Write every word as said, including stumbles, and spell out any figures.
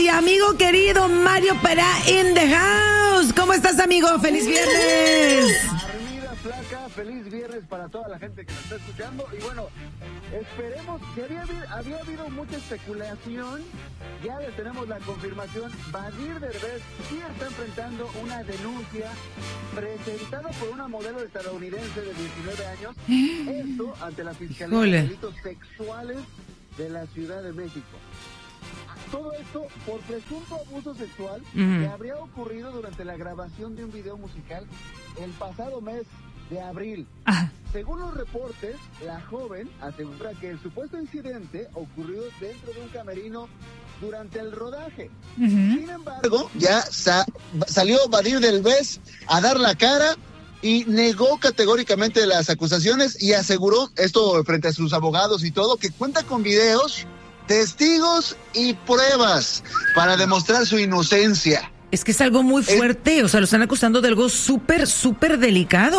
Y amigo querido Mario Perá in the house. ¿Cómo estás, amigo? ¡Feliz viernes! Armida Flaca, feliz viernes para toda la gente que nos está escuchando. Y bueno, esperemos que había, había habido mucha especulación. Ya le tenemos la confirmación. Badir Derbez sí está enfrentando una denuncia presentada por una modelo estadounidense de diecinueve años. Esto ante la Fiscalía Híjole. de Delitos Sexuales de la Ciudad de México. Todo esto por presunto abuso sexual Uh-huh. que habría ocurrido durante la grabación de un video musical el pasado mes de abril. Ah, Según los reportes, la joven asegura que el supuesto incidente ocurrió dentro de un camerino durante el rodaje. ujú. Sin embargo, ya sa- salió Badir Derbez a dar la cara y negó categóricamente las acusaciones y aseguró, esto frente a sus abogados y todo, que cuenta con videos, testigos y pruebas para demostrar su inocencia. Es que es algo muy Es- fuerte. O sea, lo están acusando de algo súper, súper delicado.